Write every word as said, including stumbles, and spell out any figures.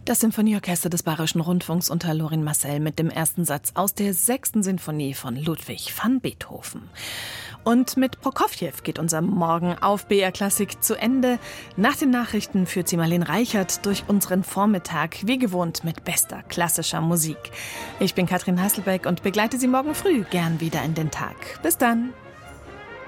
Das Symphonieorchester des Bayerischen Rundfunks unter Lorin Maassel mit dem ersten Satz aus der sechsten Sinfonie von Ludwig van Beethoven. Und mit Prokofjew geht unser Morgen auf B R Klassik zu Ende. Nach den Nachrichten führt sie Marlene Reichert durch unseren Vormittag, wie gewohnt mit bester klassischer Musik. Ich bin Katrin Hasselbeck und begleite Sie morgen früh gern wieder in den Tag. Bis dann!